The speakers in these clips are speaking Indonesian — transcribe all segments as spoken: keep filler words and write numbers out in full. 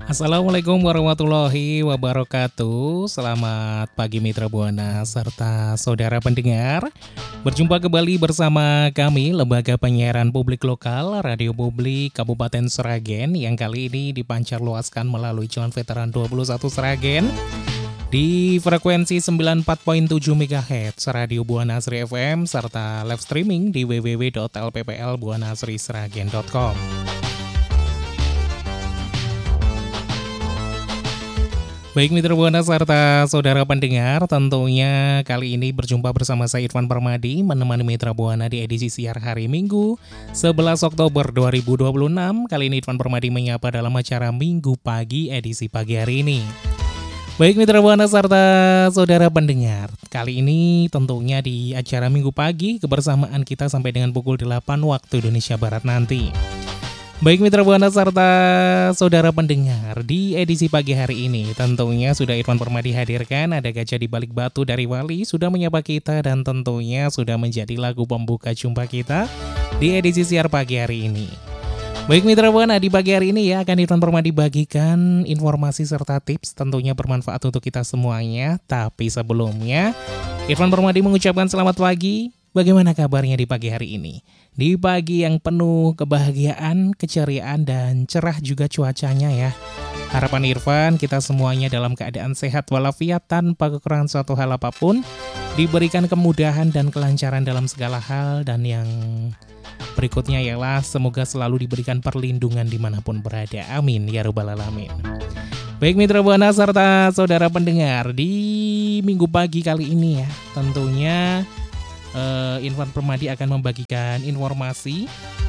Assalamualaikum warahmatullahi wabarakatuh. Selamat pagi Mitra Buana serta saudara pendengar. Berjumpa kembali bersama kami Lembaga Penyiaran Publik Lokal Radio Publik Kabupaten Sragen, yang kali ini dipancarluaskan melalui Jalan Veteran dua puluh satu Sragen di frekuensi sembilan puluh empat koma tujuh megahertz Radio Buana Sri F M, serta live streaming di w w w titik l p p l buana sri sragen titik com. Baik Mitra Buana serta saudara pendengar, tentunya kali ini berjumpa bersama saya Irfan Permadi, menemani Mitra Buana di edisi siar hari Minggu sebelas Oktober dua ribu dua puluh enam. Kali ini Irfan Permadi menyapa dalam acara Minggu Pagi edisi pagi hari ini. Baik Mitra Buana serta saudara pendengar, kali ini tentunya di acara Minggu Pagi kebersamaan kita sampai dengan pukul delapan waktu Indonesia Barat nanti. Baik Mitra Buana serta saudara pendengar, di edisi pagi hari ini tentunya sudah Irfan Permadi hadirkan, ada Gajah di Balik Batu dari Wali sudah menyapa kita, dan tentunya sudah menjadi lagu pembuka jumpa kita di edisi siar pagi hari ini. Baik Mitra Buana, di pagi hari ini ya akan Irfan Permadi bagikan informasi serta tips tentunya bermanfaat untuk kita semuanya. Tapi sebelumnya Irfan Permadi mengucapkan selamat pagi. Bagaimana kabarnya di pagi hari ini? Di pagi yang penuh kebahagiaan, keceriaan, dan cerah juga cuacanya ya. Harapan Irfan kita semuanya dalam keadaan sehat walafiat tanpa kekurangan suatu hal apapun, diberikan kemudahan dan kelancaran dalam segala hal, dan yang berikutnya ialah semoga selalu diberikan perlindungan dimanapun berada. Amin ya rabbal alamin. Baik Mitra Buana serta saudara pendengar, di minggu pagi kali ini ya tentunya Uh, Irfan Permadi akan membagikan informasi.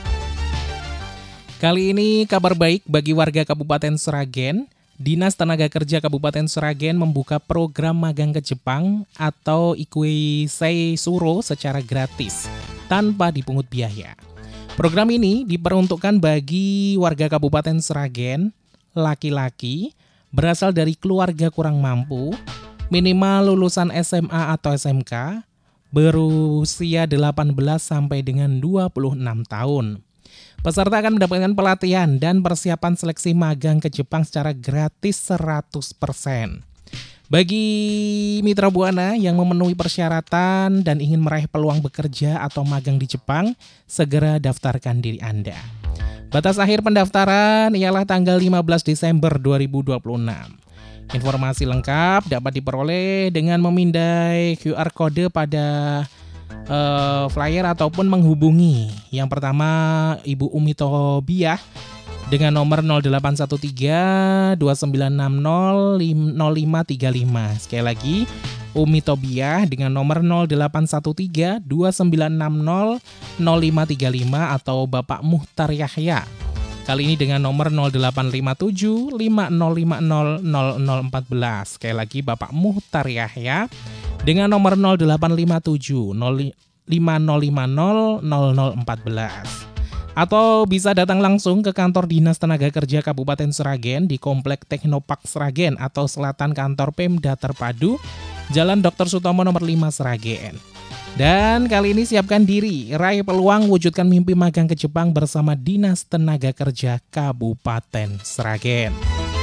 Kali ini kabar baik bagi warga Kabupaten Sragen. Dinas Tenaga Kerja Kabupaten Sragen membuka program magang ke Jepang atau Ikuisei Suro secara gratis tanpa dipungut biaya. Program ini diperuntukkan bagi warga Kabupaten Sragen, laki-laki, berasal dari keluarga kurang mampu, minimal lulusan S M A atau S M K, berusia delapan belas sampai dengan dua puluh enam tahun. Peserta akan mendapatkan pelatihan dan persiapan seleksi magang ke Jepang secara gratis seratus persen. Bagi Mitra Buana yang memenuhi persyaratan dan ingin meraih peluang bekerja atau magang di Jepang, segera daftarkan diri Anda. Batas akhir pendaftaran ialah tanggal lima belas Desember dua ribu dua puluh enam. Informasi lengkap dapat diperoleh dengan memindai Q R kode pada uh, flyer ataupun menghubungi yang pertama Ibu Umi Tobiah dengan nomor nol delapan satu tiga dua sembilan enam nol nol lima tiga lima. Sekali lagi, Umi Tobiah dengan nomor nol delapan satu tiga dua sembilan enam nol nol lima tiga lima, atau Bapak Muhtar Yahya kali ini dengan nomor nol delapan lima tujuh lima nol lima nol nol nol empat belas. Sekali lagi Bapak Muhtar Yahya dengan nomor nol delapan lima tujuh lima nol lima nol nol nol empat belas. Atau bisa datang langsung ke kantor Dinas Tenaga Kerja Kabupaten Sragen di Komplek Teknopark Sragen atau Selatan Kantor Pemda Terpadu, Jalan Doktor Sutomo nomor lima Sragen. Dan kali ini siapkan diri, raih peluang wujudkan mimpi magang ke Jepang bersama Dinas Tenaga Kerja Kabupaten Sragen.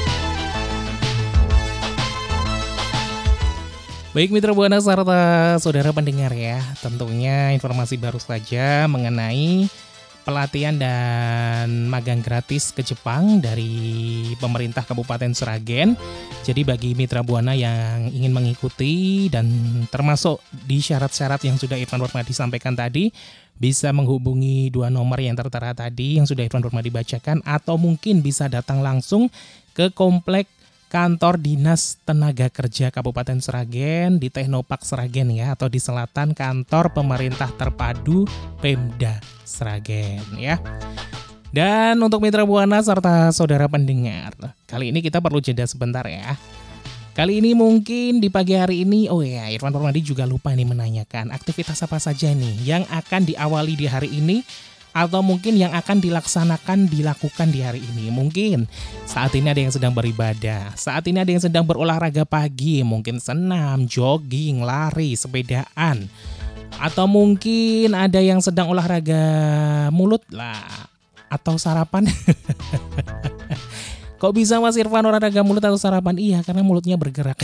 Baik Mitra Buana serta saudara pendengar ya, tentunya informasi baru saja mengenai pelatihan dan magang gratis ke Jepang dari pemerintah Kabupaten Sragen. Jadi bagi Mitra Buana yang ingin mengikuti dan termasuk di syarat-syarat yang sudah Irfan Permadi sampaikan tadi, bisa menghubungi dua nomor yang tertera tadi yang sudah Irfan Permadi bacakan, atau mungkin bisa datang langsung ke Komplek Kantor Dinas Tenaga Kerja Kabupaten Sragen di Teknopark Sragen ya, atau di Selatan Kantor Pemerintah Terpadu Pemda Sragen ya. Dan untuk Mitra Buana serta saudara pendengar, kali ini kita perlu jeda sebentar ya. Kali ini mungkin di pagi hari ini, oh ya, Irfan Permadi juga lupa nih menanyakan aktivitas apa saja nih yang akan diawali di hari ini, atau mungkin yang akan dilaksanakan dilakukan di hari ini. Mungkin saat ini ada yang sedang beribadah, saat ini ada yang sedang berolahraga pagi, mungkin senam, jogging, lari, sepedaan, atau mungkin ada yang sedang olahraga mulut lah, atau sarapan. Kok bisa Mas Irfan olahraga mulut atau sarapan? Iya, karena mulutnya bergerak.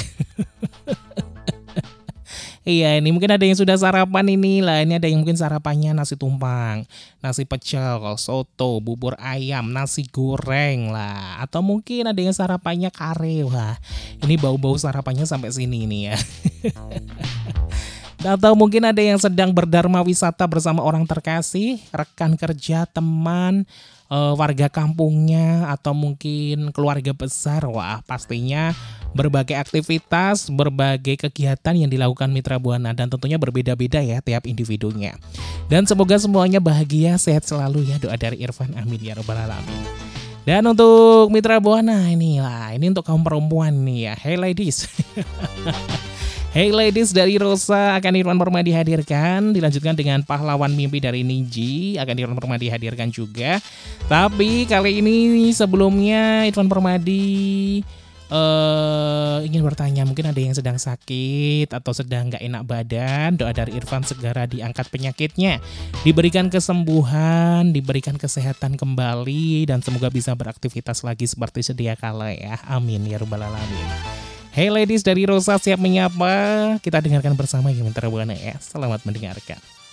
Iya, ini mungkin ada yang sudah sarapan ini lah. Ini ada yang mungkin sarapannya nasi tumpang, nasi pecel, soto, bubur ayam, nasi goreng lah. Atau mungkin ada yang sarapannya kare. Wah, ini bau-bau sarapannya sampai sini nih ya. Atau mungkin ada yang sedang berdharma wisata bersama orang terkasih, rekan kerja, teman, eh, warga kampungnya, atau mungkin keluarga besar. Wah, pastinya berbagai aktivitas, berbagai kegiatan yang dilakukan Mitra Buana dan tentunya berbeda-beda ya tiap individunya. Dan semoga semuanya bahagia, sehat selalu ya, doa dari Irfan, amin ya robbal alamin. Dan untuk Mitra Buana inilah, ini untuk kaum perempuan nih ya. Hey ladies. Hey ladies dari Rosa akan Irfan Permadi hadirkan. Dilanjutkan dengan Pahlawan Mimpi dari Niji akan Irfan Permadi hadirkan juga. Tapi kali ini sebelumnya Irfan Permadi uh, ingin bertanya, mungkin ada yang sedang sakit atau sedang gak enak badan. Doa dari Irfan segera diangkat penyakitnya, diberikan kesembuhan, diberikan kesehatan kembali, dan semoga bisa beraktivitas lagi seperti sedia kala ya. Amin ya robbal alamin. Hey ladies dari Rosa siap menyapa. Kita dengarkan bersama ya Mitra Buana ya. Selamat mendengarkan.